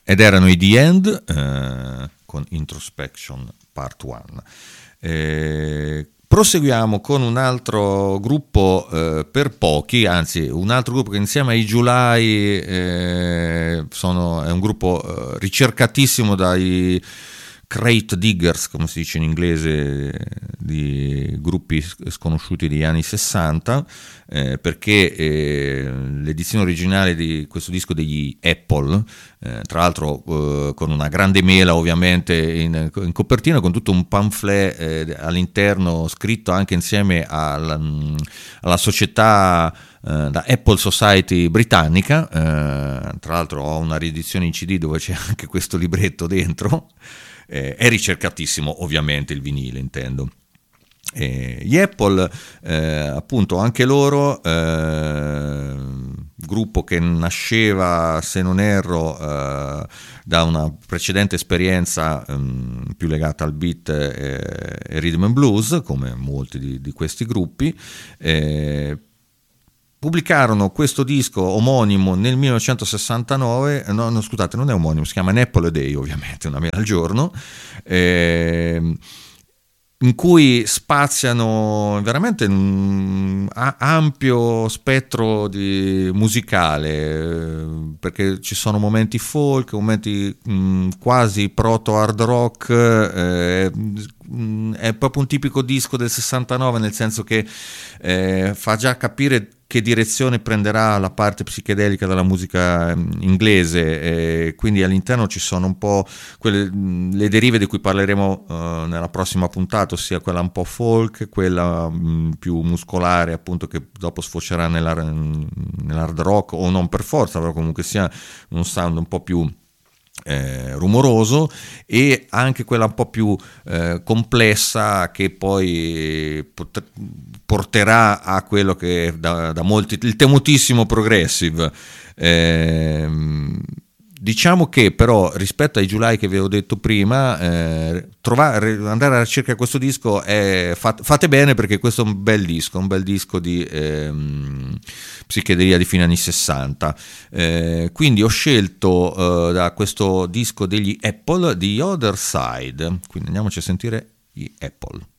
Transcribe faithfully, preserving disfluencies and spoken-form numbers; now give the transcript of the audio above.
ed erano i The End eh, con Introspection Part uno. Eh, proseguiamo con un altro gruppo eh, per pochi, anzi un altro gruppo che insieme ai July eh, sono, è un gruppo eh, ricercatissimo dai crate diggers, come si dice in inglese, di gruppi sconosciuti degli anni sessanta, eh, perché eh, l'edizione originale di questo disco degli Apple, eh, tra l'altro eh, con una grande mela ovviamente in, in copertina, con tutto un pamphlet eh, all'interno scritto anche insieme alla, alla società Uh, da Apple Society britannica, uh, tra l'altro ho una riedizione in C D dove c'è anche questo libretto dentro, eh, è ricercatissimo ovviamente il vinile, intendo. Eh, gli Apple, eh, appunto, anche loro, eh, gruppo che nasceva, se non erro, eh, da una precedente esperienza eh, più legata al beat eh, e rhythm and blues, come molti di, di questi gruppi. eh, Pubblicarono questo disco omonimo nel millenovecentosessantanove, no, no scusate, non è omonimo, si chiama An Apple a Day, ovviamente, una mela al giorno, eh, in cui spaziano veramente un ampio spettro di musicale, perché ci sono momenti folk, momenti mh, quasi proto hard rock, eh, è proprio un tipico disco del sessantanove, nel senso che eh, fa già capire che direzione prenderà la parte psichedelica della musica inglese, e quindi all'interno ci sono un po' quelle, le derive di cui parleremo uh, nella prossima puntata, ossia quella un po' folk, quella mh, più muscolare, appunto, che dopo sfocerà nell'hard, nell'hard rock, o non per forza, però comunque sia un sound un po' più Eh, rumoroso, e anche quella un po' più eh, complessa, che poi pot- porterà a quello che da, da molti il temutissimo progressive. Eh, diciamo che però rispetto ai July che vi ho detto prima, eh, trovare, andare alla ricerca di questo disco è, fate, fate bene, perché questo è un bel disco, un bel disco di ehm, psichedelia di fine anni sessanta. Eh, quindi ho scelto eh, da questo disco degli Apple The Other Side, quindi andiamoci a sentire gli Apple.